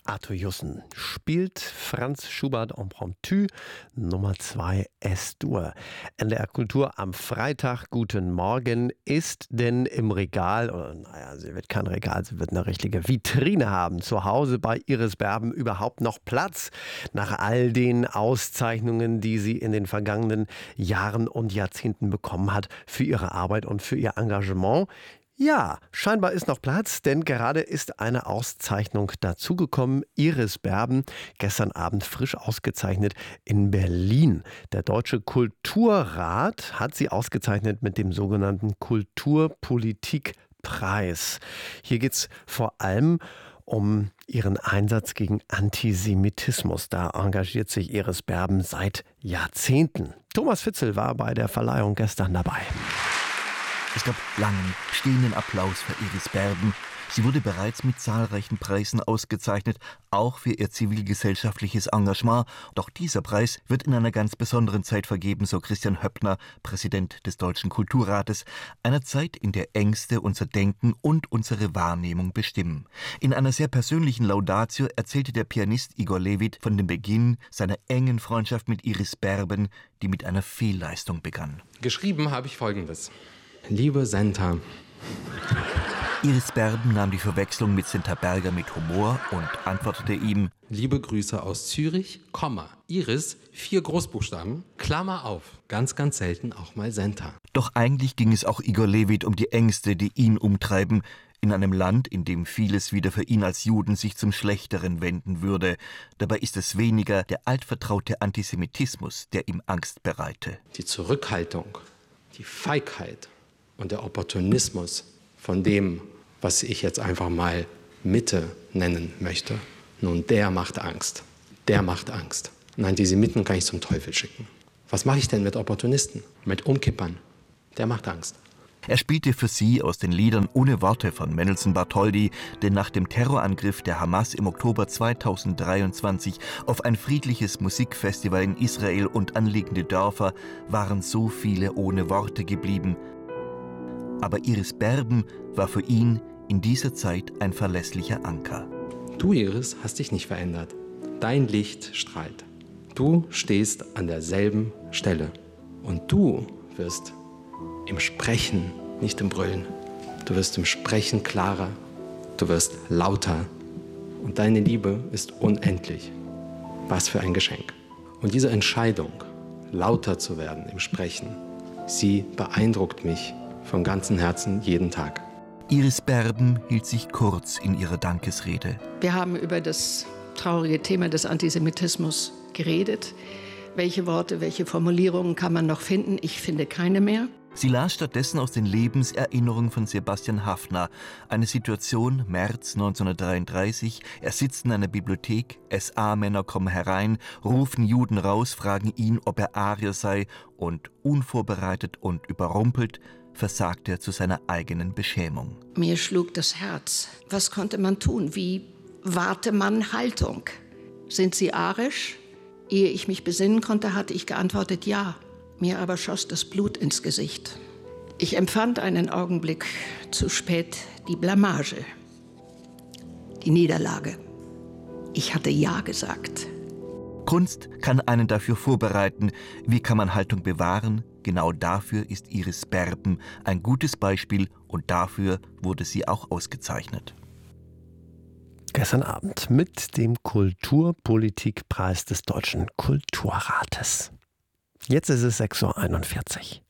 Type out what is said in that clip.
Arthur Jussen spielt Franz Schubert Impromptu Nummer 2 S-Dur. NDR Kultur am Freitag. Guten Morgen. Ist denn im Regal, oder naja, sie wird kein Regal, sie wird eine richtige Vitrine haben, zu Hause bei Iris Berben überhaupt noch Platz? Nach all den Auszeichnungen, die sie in den vergangenen Jahren und Jahrzehnten bekommen hat für ihre Arbeit und für ihr Engagement. Ja, scheinbar ist noch Platz, denn gerade ist eine Auszeichnung dazugekommen. Iris Berben, gestern Abend frisch ausgezeichnet in Berlin. Der Deutsche Kulturrat hat sie ausgezeichnet mit dem sogenannten Kulturpolitikpreis. Hier geht es vor allem um ihren Einsatz gegen Antisemitismus. Da engagiert sich Iris Berben seit Jahrzehnten. Thomas Fitzel war bei der Verleihung gestern dabei. Es gab langen, stehenden Applaus für Iris Berben. Sie wurde bereits mit zahlreichen Preisen ausgezeichnet, auch für ihr zivilgesellschaftliches Engagement. Doch dieser Preis wird in einer ganz besonderen Zeit vergeben, so Christian Höppner, Präsident des Deutschen Kulturrates. Einer Zeit, in der Ängste unser Denken und unsere Wahrnehmung bestimmen. In einer sehr persönlichen Laudatio erzählte der Pianist Igor Levit von dem Beginn seiner engen Freundschaft mit Iris Berben, die mit einer Fehlleistung begann. Geschrieben habe ich Folgendes. Liebe Senta. Iris Berben nahm die Verwechslung mit Senta Berger mit Humor und antwortete ihm: Liebe Grüße aus Zürich, Komma. Iris, 4 Großbuchstaben, Klammer auf. Ganz, ganz selten auch mal Senta. Doch eigentlich ging es auch Igor Levit um die Ängste, die ihn umtreiben, in einem Land, in dem vieles wieder für ihn als Juden sich zum Schlechteren wenden würde. Dabei ist es weniger der altvertraute Antisemitismus, der ihm Angst bereite. Die Zurückhaltung, die Feigheit und der Opportunismus von dem, was ich jetzt einfach mal Mitte nennen möchte, nun, der macht Angst. Der macht Angst. Und Antisemiten kann ich zum Teufel schicken. Was mache ich denn mit Opportunisten, mit Umkippern? Der macht Angst. Er spielte für sie aus den Liedern Ohne Worte von Mendelssohn Bartholdy, denn nach dem Terrorangriff der Hamas im Oktober 2023 auf ein friedliches Musikfestival in Israel und anliegende Dörfer waren so viele ohne Worte geblieben. Aber Iris Berben war für ihn in dieser Zeit ein verlässlicher Anker. Du, Iris, hast dich nicht verändert. Dein Licht strahlt. Du stehst an derselben Stelle. Und du wirst im Sprechen, nicht im Brüllen. Du wirst im Sprechen klarer. Du wirst lauter. Und deine Liebe ist unendlich. Was für ein Geschenk. Und diese Entscheidung, lauter zu werden im Sprechen, sie beeindruckt mich von ganzem Herzen jeden Tag. Iris Berben hielt sich kurz in ihrer Dankesrede. Wir haben über das traurige Thema des Antisemitismus geredet. Welche Worte, welche Formulierungen kann man noch finden? Ich finde keine mehr. Sie las stattdessen aus den Lebenserinnerungen von Sebastian Haffner. Eine Situation, März 1933. Er sitzt in einer Bibliothek, SA-Männer kommen herein, rufen Juden raus, fragen ihn, ob er Arier sei, und unvorbereitet und überrumpelt versagt er zu seiner eigenen Beschämung. Mir schlug das Herz. Was konnte man tun? Wie wahrte man Haltung? Sind Sie arisch? Ehe ich mich besinnen konnte, hatte ich geantwortet, ja. Mir aber schoss das Blut ins Gesicht. Ich empfand einen Augenblick zu spät die Blamage, die Niederlage. Ich hatte Ja gesagt. Kunst kann einen dafür vorbereiten. Wie kann man Haltung bewahren? Genau dafür ist Iris Berben ein gutes Beispiel und dafür wurde sie auch ausgezeichnet. Gestern Abend mit dem Kulturpolitikpreis des Deutschen Kulturrates. Jetzt ist es 6:41 Uhr.